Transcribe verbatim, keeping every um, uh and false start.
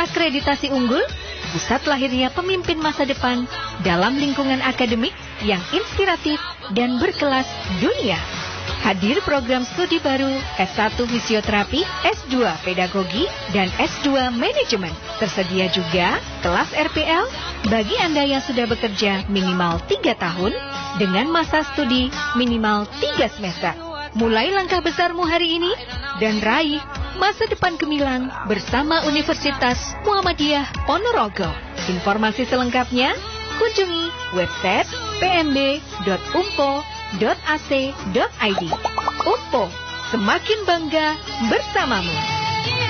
akreditasi unggul, pusat lahirnya pemimpin masa depan dalam lingkungan akademik yang inspiratif dan berkelas dunia. Hadir program studi baru S satu Fisioterapi, S dua Pedagogi, dan S dua Manajemen. Tersedia juga kelas R P L bagi Anda yang sudah bekerja minimal tiga tahun dengan masa studi minimal tiga semester. Mulai langkah besarmu hari ini dan raih masa depan gemilang bersama Universitas Muhammadiyah Ponorogo. Informasi selengkapnya kunjungi website p m b dot u m p o dot a c dot i d. U M P O, semakin bangga bersamamu.